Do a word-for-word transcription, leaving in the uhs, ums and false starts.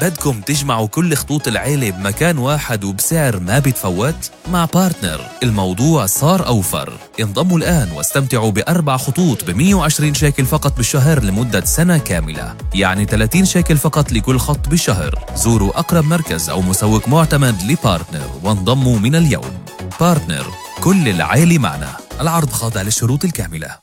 بدكم تجمعوا كل خطوط العيلة بمكان واحد وبسعر ما بيتفوت؟ مع بارتنر الموضوع صار أوفر. انضموا الآن واستمتعوا بأربع خطوط ب مية وعشرين شيكل فقط بالشهر لمدة سنة كاملة، يعني ثلاثين شيكل فقط لكل خط بالشهر. زوروا أقرب مركز أو مسوق معتمد لبارتنر وانضموا من اليوم. بارتنر، كل العيلة معنا. العرض خاضع للشروط الكاملة.